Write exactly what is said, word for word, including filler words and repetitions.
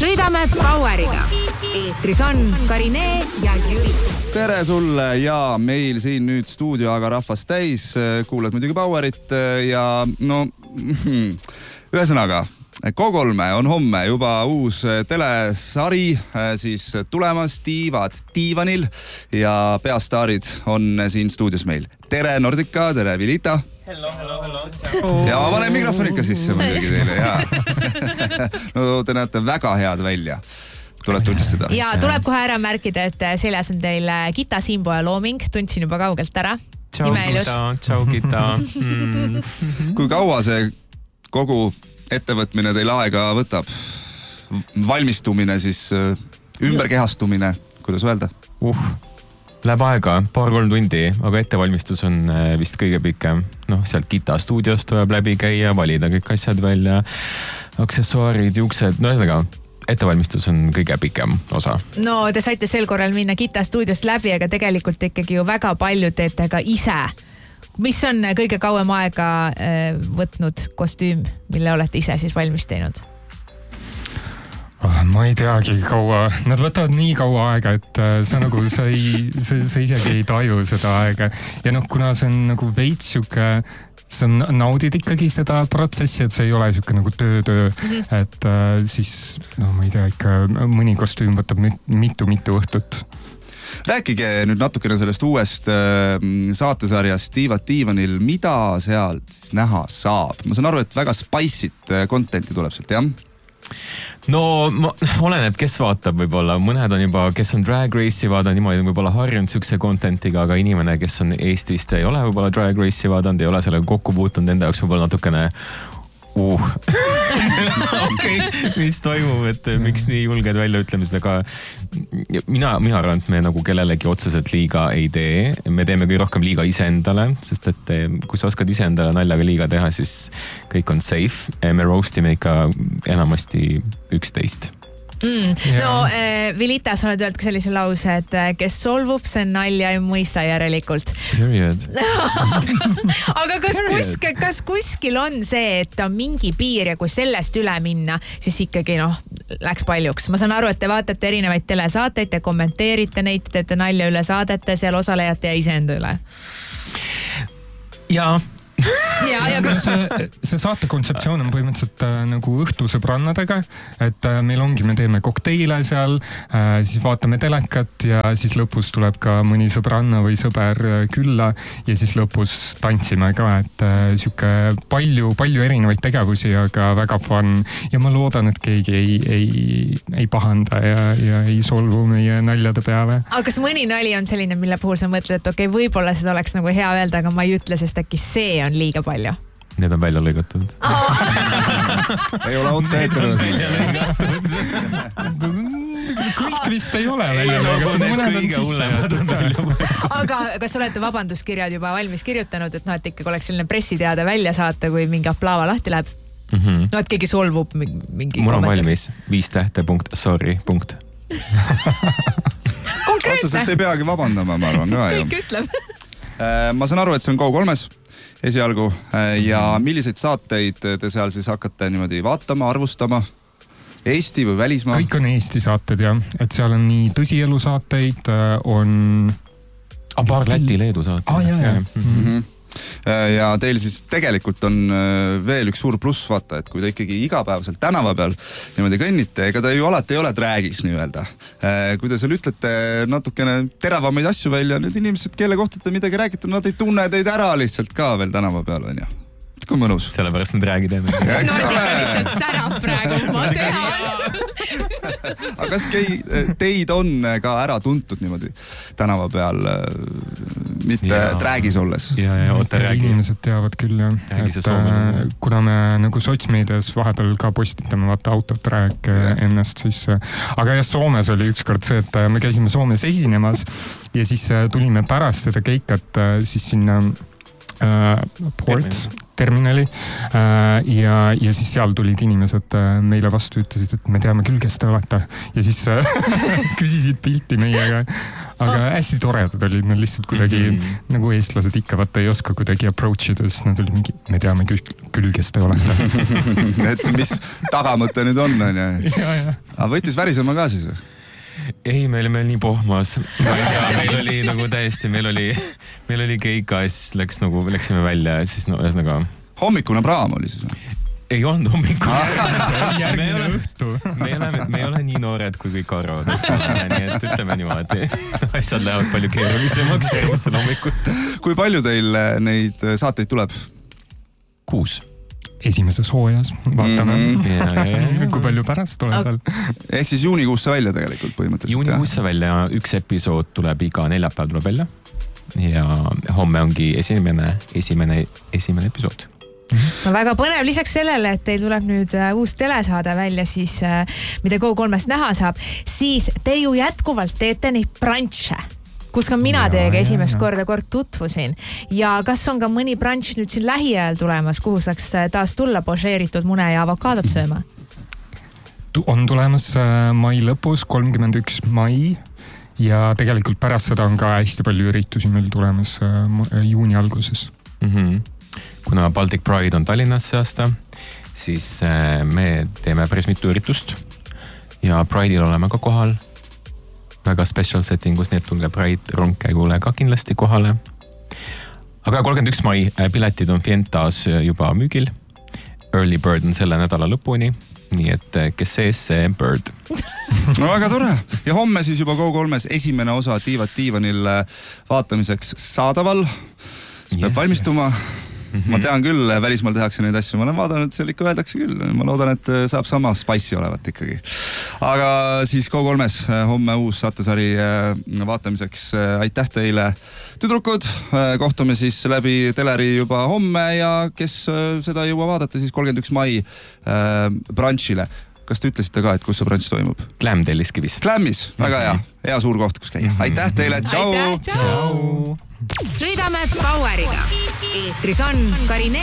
Sõidame Poweriga. Eetris on Karine ja Jüri. Tere sulle ja meil siin nüüd stuudio aga rahvast täis. Kuuled muidugi Powerit ja no ühesõnaga K kolme on homme juba uus telesari siis tulemas Tiivad diivanil ja peastaarid on siin stuudios meil. Tere Nordica, tere Vilita. Hello, hello, hello. Ja ma panen mikrofoni ikka sisse muidugi teile. Ja. No te näete väga head välja. Tuleb tunnistada. Ja tuleb kohe ära märkida, et seljas on teil Gita Simbo ja Looming. Tundsin juba kaugelt ära. Tšau Gita, tšau Gita. Mm. Kui kaua see kogu ettevõtmine teil aega võtab? Valmistumine siis, ümberkehastumine, kuidas öelda? Uh, läheb aega, paar-kolm tundi, aga ettevalmistus on vist kõige pikem. Noh, sealt Gita stuudios tuleb läbi käia, valida kõik asjad välja, aksessuaarid, juuksed, no ühesõnaga, ettevalmistus on kõige pikem osa. No te saite sel korral minna Gita stuudiost läbi, aga tegelikult ikkagi ju väga palju teete ka ise. Mis on kõige kauem aega võtnud kostüüm, mille olete ise siis valmis teinud? Oh, ma ei teagi kaua. Nad võtavad nii kaua aega, et sa, nagu, sa, ei, sa, sa isegi ei taju seda aega. Ja noh, kuna see on nagu veits siuke, sa naudid ikkagi seda protsessi, et see ei ole siuke nagu töö-töö. Mm-hmm. Et äh, siis, no ma ei tea, ikka mõni kostüüm võtab mitu-mitu õhtut. Rääkige nüüd natukene sellest uuest äh, saatesarjast Tiivad diivanil. Mida seal näha saab? Ma saan aru, et väga spiced contenti tuleb sealt, jah? No ma, oleneb, kes vaatab võib-olla. Mõned on juba, kes on Drag Race'i vaadanud, niimoodi võib-olla harjunud sükse contentiga, aga inimene, kes on Eestist, ei ole võib-olla Drag Race'i vaadanud, ei ole sellega kokku puutunud, enda jaoks võib-olla natukene Uh. Okei, okay. Mis toimub, et miks nii julged välja ütlemised, aga mina, mina arvan, et me nagu kellelegi otseselt liiga ei tee. Me teeme kõige rohkem liiga iseendale, sest et kui sa oskad iseendale naljaga liiga teha, siis kõik on safe. Me roastime ikka enamasti üksteist. Mm. No, äh, Vilita, sa oled öelnud ka sellise lause, et äh, kes solvub, see nalja ei mõista järelikult. Period. Aga kas, kusk, kas kuskil on see, et on mingi piir ja kui sellest üle minna, siis ikkagi noh, läks paljuks. Ma saan aru, et te vaatate erinevaid telesaateid, te kommenteerite neid, teete nalja üle saadete, seal osalejate ja iseenda üle. Jaa. Ja, ja ka... see, see saate kontseptsioon on põhimõtteliselt äh, nagu õhtusõbrannadega, et äh, meil ongi, me teeme kokteile seal, äh, siis vaatame telekat ja siis lõpus tuleb ka mõni sõbranna või sõber äh, külla ja siis lõpus tantsime ka, et äh, siuke palju, palju erinevaid tegevusi, aga väga fun ja ma loodan, et keegi ei, ei, ei pahanda ja, ja ei solvu meie naljade peale. Aga kas mõni nali on selline, mille puhul sa mõtled, et okei, okay, võib-olla seda oleks nagu hea öelda, aga ma ei ütle, sest äkki see on liiga palju. Need on välja lõigatud. Oh. ei ole otse eetris. Kõik vist ei ole välja lõigatud. Aga kas olete vabanduskirjad juba valmis kirjutanud, et noh, et ikkagi oleks selline pressiteade välja saata, kui mingi aplaava lahti läheb? Mm-hmm. No, et keegi solvub mingi mul on valmis. Viis tähte punkt sorry punkt. Otseselt ei peagi vabandama, ma arvan. Kõik ütleb. Ma saan aru, et see on K kolmes esialgu ja milliseid saateid te seal siis hakkate niimoodi vaatama, arvustama? Eesti või välismaa? Kõik on Eesti saated, jah. Et seal on nii tõsielu saateid, on... Ah, paar Läti Leedu saateid. Ah, jah, jah. Mm-hmm. Ja teil siis tegelikult on veel üks suur pluss, vaata, et kui te ikkagi igapäevaselt tänava peal niimoodi kõnnite, ega ta ju alati ei ole dragis nii-öelda. Kui te seal ütlete natukene teravamaid asju välja, need inimesed, kelle kohta te midagi räägite, nad ei tunne teid ära lihtsalt ka veel tänava peal, on ju. Kui mõnus. Sellepärast me dragi teeme. Nordica lihtsalt särab praegu, ma tean. Aga kas teid on ka ära tuntud niimoodi tänava peal, mitte ja. Dragis olles? Ja, ja, oota, räägi. Inimesed teavad küll, jah. Et, kuna me nagu sotsmeedias vahepeal ka postitame, vaata autodrag ennast, siis... Aga jah, Soomes oli ükskord see, et me käisime Soomes esinemas ja siis tulime pärast seda keikat siis sinna äh, port, terminali äh, ja, ja siis seal tulid inimesed äh, meile vastu, ütlesid, et me teame küll, kes te olete ja siis äh, küsisid pilti meiega. Aga hästi toredad olid nad lihtsalt kuidagi mm-hmm. nagu eestlased ikka, vaata ei oska kuidagi approach ida, siis nad olid mingi, me teame küll, küll kes te olete. Et mis tagamõte nüüd on, on ju? Aga võttis värisema ka siis? Ei, meil oli meil nii pohmas. Ma ei tea, meil oli nagu täiesti, meil oli, meil oli keika ja siis läks nagu, läksime välja ja siis no ühesõnaga. Hommikune praam oli siis? Ei olnud hommikune. Järgmine õhtu. Me ei ole, me ei ole nii noored, kui kõik arvavad. Nii et ütleme niimoodi. Asjad lähevad palju keerulisemaks järgmistel hommikut. Kui palju teil neid saateid tuleb? Kuus. Esimeses hoojas, vaatame. Mm-hmm. Ja, ja, ja. Kui palju pärast tuleb veel? Ehk siis juunikuusse välja tegelikult põhimõtteliselt. Juunikuusse välja, üks episood tuleb iga neljapäev tuleb välja. Ja homme ongi esimene, esimene, esimene episood. No väga põnev, lisaks sellele, et teil tuleb nüüd uus telesaade välja, siis mida Go kolmest näha saab, siis te ju jätkuvalt teete neid brunche, kus ka mina teiega esimest korda kord tutvusin. Ja kas on ka mõni brunch nüüd siin lähiajal tulemas, kuhu saaks taas tulla pošeeritud mune ja avokaadot sööma? On tulemas mai lõpus, kolmkümmend üks mai ja tegelikult pärast seda on ka hästi palju üritusi meil tulemas juuni alguses. Mhm. Kuna Baltic Pride on Tallinnas see aasta, siis me teeme päris mitu üritust ja Pride'il oleme ka kohal. Väga special settingus, nii et tulge Pride rongkäigule ka kindlasti kohale. Aga kolmkümmend üks mai piletid on Fientas juba müügil. Early Bird on selle nädala lõpuni, nii et kes sees, see Bird. No väga tore. Ja homme siis juba Go kolmes esimene osa Tiivad Tiivanil vaatamiseks saadaval. Siis peab yes, valmistuma. Yes. Ma tean küll, välismaal tehakse neid asju. Ma olen vaadanud, et seal ikka öeldakse küll. Ma loodan, et saab sama spicy olevat ikkagi. Aga siis Go kolmes homme uus saatesari vaatamiseks. Aitäh teile, tüdrukud. Kohtume siis läbi teleri juba homme ja kes seda jõua vaadata, siis kolmkümmend üks mai brunchile. Kas te ütlesite ka, et kus see brunch toimub? Glam Telliskivis. Glamis, väga hea. Hea suur koht, kus käia. Aitäh teile, tšau! Aitäh, tšau! Sõidame Poweriga. Eetris on Karine